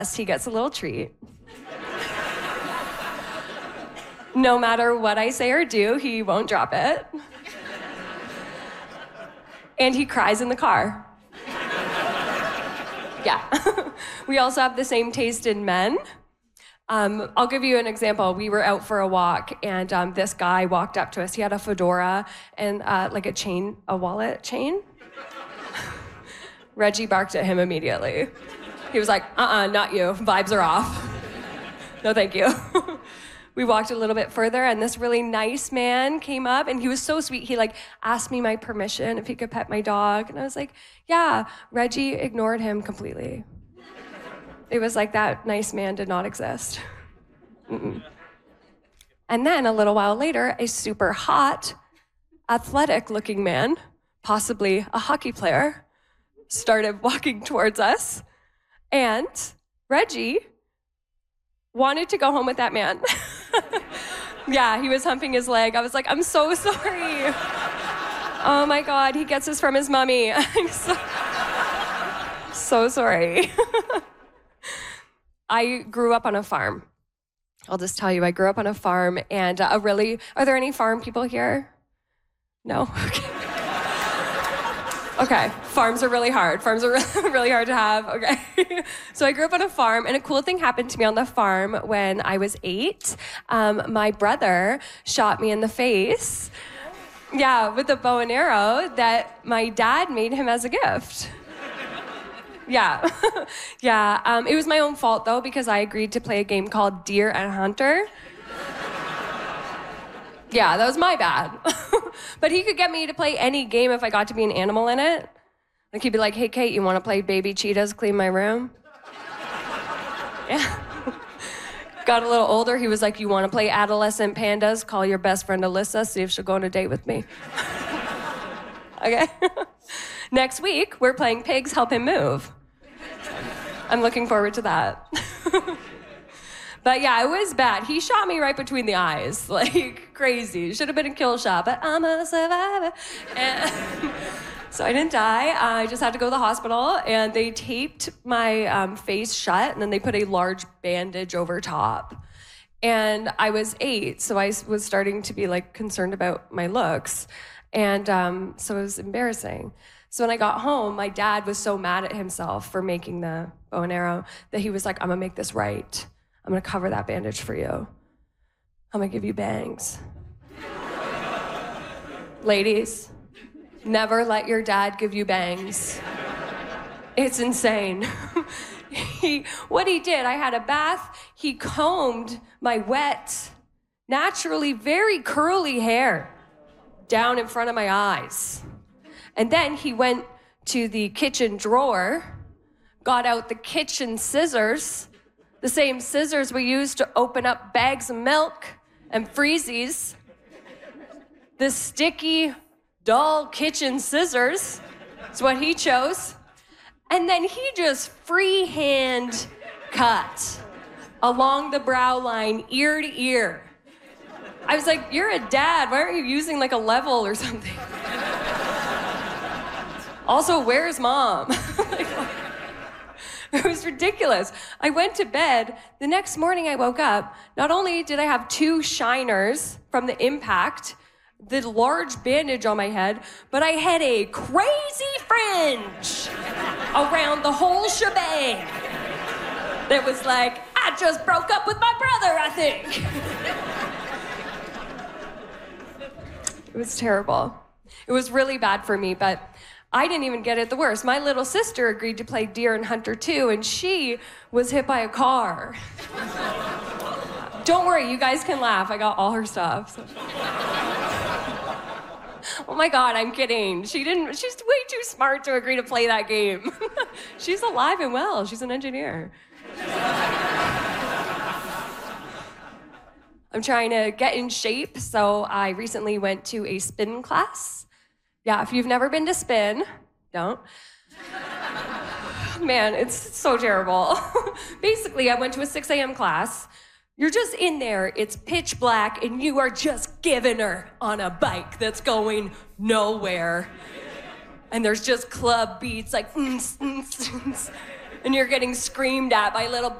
he gets a little treat. No matter what I say or do, he won't drop it. And he cries in the car. Yeah. We also have the same taste in men. I'll give you an example. We were out for a walk, and this guy walked up to us. He had a fedora and like a wallet chain. Reggie barked at him immediately. He was like, not you. Vibes are off. No, thank you. We walked a little bit further, and this really nice man came up, and he was so sweet. He asked me my permission if he could pet my dog, and I was like, yeah. Reggie ignored him completely. It was like that nice man did not exist. Mm-mm. And then a little while later, a super hot, athletic-looking man, possibly a hockey player, started walking towards us, and Reggie wanted to go home with that man. Yeah, he was humping his leg. I was like, I'm so sorry. Oh my God, he gets this from his mommy. I'm so sorry. I grew up on a farm. I'll just tell you, I grew up on a farm, and are there any farm people here? No? Okay. Okay, farms are really hard. Farms are really hard to have, okay. So I grew up on a farm, and a cool thing happened to me on the farm when I was 8. My brother shot me in the face, yeah, with a bow and arrow that my dad made him as a gift. Yeah, yeah. It was my own fault, though, because I agreed to play a game called Deer and Hunter. Yeah, that was my bad. But he could get me to play any game if I got to be an animal in it. Like, he'd be like, hey, Kate, you want to play baby cheetahs clean my room? Yeah. Got a little older, he was like, you want to play adolescent pandas? Call your best friend Alyssa, see if she'll go on a date with me. Okay. Next week, we're playing Pigs Help Him Move. I'm looking forward to that. But yeah, it was bad. He shot me right between the eyes, like crazy. Should have been a kill shot, but I'm a survivor. And so I didn't die. I just had to go to the hospital, and they taped my face shut, and then they put a large bandage over top. And I was 8, so I was starting to be concerned about my looks. And so it was embarrassing. So when I got home, my dad was so mad at himself for making the bow and arrow that he was like, I'm gonna make this right. I'm gonna cover that bandage for you. I'm gonna give you bangs. Ladies, never let your dad give you bangs. It's insane. What he did, I had a bath, he combed my wet, naturally very curly hair down in front of my eyes. And then he went to the kitchen drawer, got out the kitchen scissors, the same scissors we use to open up bags of milk and freezies. The sticky, dull kitchen scissors is what he chose. And then he just freehand cut along the brow line, ear to ear. I was like, you're a dad, why aren't you using a level or something? Also, where's mom? It was ridiculous. I went to bed. The next morning I woke up. Not only did I have 2 shiners from the impact, the large bandage on my head, but I had a crazy fringe around the whole shebang that was like, I just broke up with my brother, I think. It was terrible. It was really bad for me, but I didn't even get it the worst. My little sister agreed to play Deer and Hunter too, and she was hit by a car. Don't worry, you guys can laugh. I got all her stuff. So. Oh my God, I'm kidding. She's way too smart to agree to play that game. She's alive and well. She's an engineer. I'm trying to get in shape, so I recently went to a spin class. Yeah, if you've never been to spin, don't. Man, it's so terrible. Basically, I went to a 6 a.m. class. You're just in there, it's pitch black, and you are just giving her on a bike that's going nowhere. And there's just club beats like, and you're getting screamed at by little